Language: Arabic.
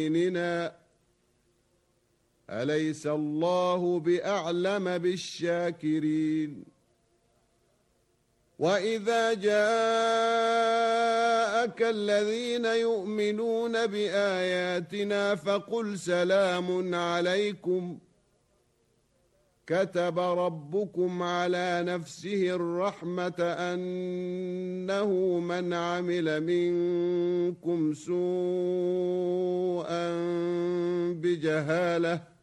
أليس الله بأعلم بالشاكرين وإذا جاءك الذين يؤمنون بآياتنا فقل سلام عليكم كتب ربكم على نفسه الرحمة أنه من عمل منكم سوءا بجهالة